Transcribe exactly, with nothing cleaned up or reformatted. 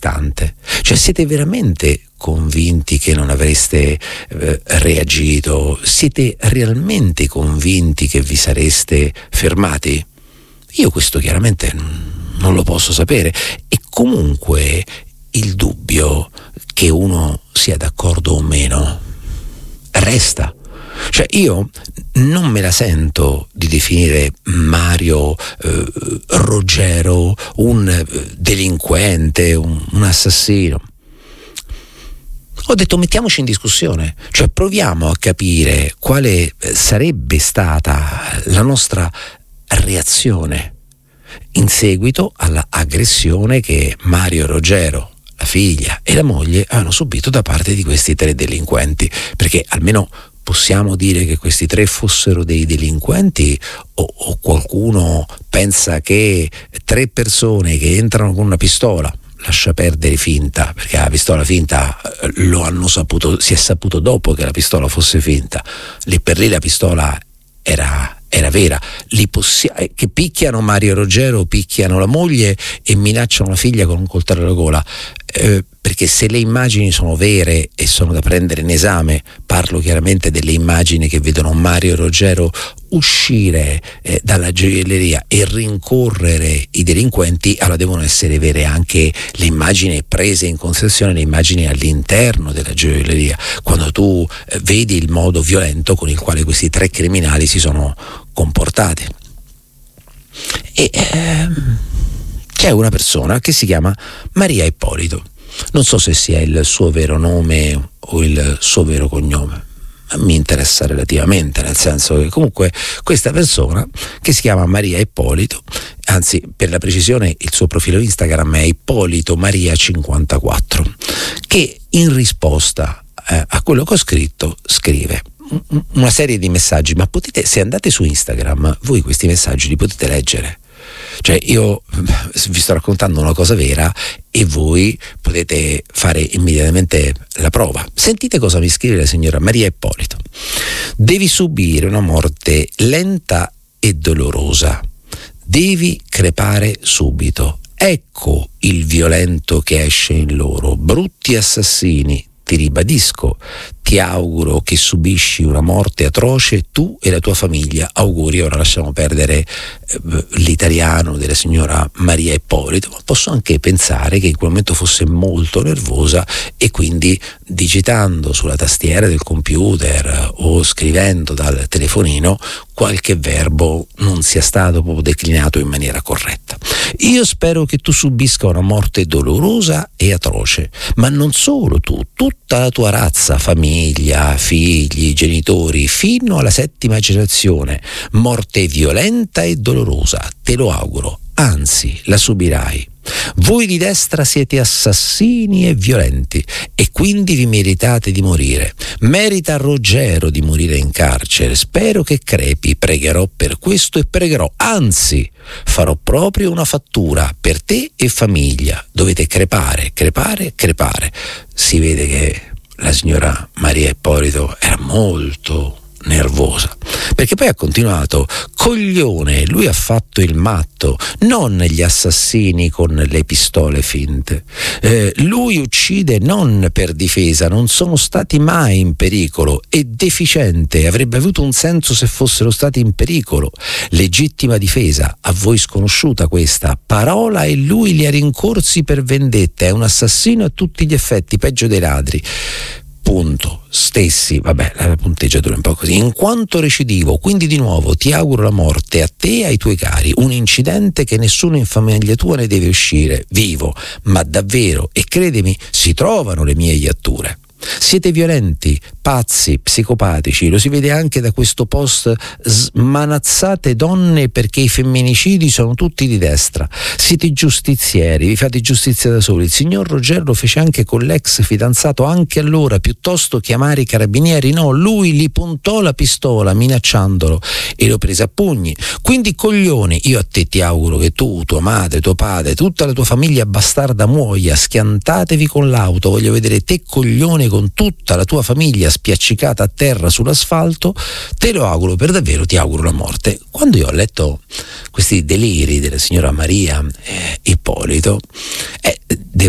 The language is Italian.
istante? Cioè, siete veramente convinti che non avreste eh, reagito? Siete realmente convinti che vi sareste fermati? Io questo chiaramente non lo posso sapere, e comunque il dubbio che uno sia d'accordo o meno resta. Cioè, io non me la sento di definire Mario eh, Roggero un delinquente, un, un assassino. Ho detto, mettiamoci in discussione, cioè proviamo a capire quale sarebbe stata la nostra reazione in seguito alla aggressione che Mario Roggero, la figlia e la moglie hanno subito da parte di questi tre delinquenti, perché almeno possiamo dire che questi tre fossero dei delinquenti, o, o qualcuno pensa che tre persone che entrano con una pistola, lascia perdere finta, perché la pistola finta lo hanno saputo, si è saputo dopo che la pistola fosse finta, lì per lì la pistola era, era vera, li possi- che picchiano Mario Roggero, picchiano la moglie e minacciano la figlia con un coltello alla gola, eh, perché se le immagini sono vere e sono da prendere in esame, parlo chiaramente delle immagini che vedono Mario Roggero uscire eh, dalla gioielleria e rincorrere i delinquenti, allora devono essere vere anche le immagini prese in considerazione, le immagini all'interno della gioielleria, quando tu eh, vedi il modo violento con il quale questi tre criminali si sono comportati. E ehm, c'è una persona che si chiama Maria Ippolito, non so se sia il suo vero nome o il suo vero cognome, mi interessa relativamente, nel senso che comunque questa persona, che si chiama Maria Ippolito, anzi per la precisione il suo profilo Instagram è Ippolito Maria cinquantaquattro, che in risposta eh, a quello che ho scritto scrive una serie di messaggi, ma potete, se andate su Instagram, voi questi messaggi li potete leggere. Cioè, io vi sto raccontando una cosa vera e voi potete fare immediatamente la prova. Sentite cosa mi scrive la signora Maria Ippolito. Devi subire una morte lenta e dolorosa. Devi crepare subito. Ecco il violento che esce in loro. Brutti assassini. Ti ribadisco, ti auguro che subisci una morte atroce tu e la tua famiglia. Auguri. Ora lasciamo perdere eh, l'italiano della signora Maria Ippolito, ma posso anche pensare che in quel momento fosse molto nervosa e quindi digitando sulla tastiera del computer o scrivendo dal telefonino qualche verbo non sia stato proprio declinato in maniera corretta. Io spero che tu subisca una morte dolorosa e atroce, ma non solo tu, tutta la tua razza, famiglia, figli, genitori, fino alla settima generazione. Morte violenta e dolorosa, te lo auguro, anzi la subirai. Voi di destra siete assassini e violenti e quindi vi meritate di morire. Merita Roggero di morire in carcere. Spero che crepi, pregherò per questo e pregherò, anzi farò proprio una fattura per te e famiglia. Dovete crepare, crepare, crepare. Si vede che la signora Maria Ippolito era molto nervosa, perché poi ha continuato: coglione, lui ha fatto il matto, non gli assassini con le pistole finte, eh, lui uccide non per difesa, non sono stati mai in pericolo, è deficiente, avrebbe avuto un senso se fossero stati in pericolo. Legittima difesa, a voi sconosciuta questa parola, e lui li ha rincorsi per vendetta, è un assassino a tutti gli effetti, peggio dei ladri. Punto. Stessi, vabbè, la punteggiatura è un po' così. In quanto recidivo, quindi di nuovo ti auguro la morte a te e ai tuoi cari, un incidente che nessuno in famiglia tua ne deve uscire vivo, ma davvero, e credimi, si trovano le mie iatture. Siete violenti, pazzi, psicopatici, lo si vede anche da questo post: smanazzate donne perché i femminicidi sono tutti di destra. Siete giustizieri, vi fate giustizia da soli. Il signor Roggero lo fece anche con l'ex fidanzato, anche allora, piuttosto chiamare i carabinieri, no, lui gli puntò la pistola minacciandolo e lo prese a pugni. Quindi coglioni, io a te ti auguro che tu, tua madre, tuo padre, tutta la tua famiglia bastarda muoia, schiantatevi con l'auto, voglio vedere te coglione con tutta la tua famiglia spiaccicata a terra sull'asfalto, te lo auguro per davvero, ti auguro la morte. Quando io ho letto questi deliri della signora Maria eh, Ippolito, eh,